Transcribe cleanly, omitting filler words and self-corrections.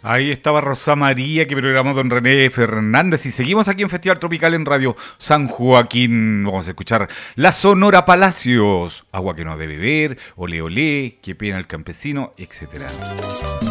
Ahí estaba Rosa María que programó don René Fernández y seguimos aquí en Festival Tropical en Radio San Joaquín. Vamos a escuchar La Sonora Palacios, Agua que no ha de beber, Olé Olé, Qué pena el campesino, etcétera.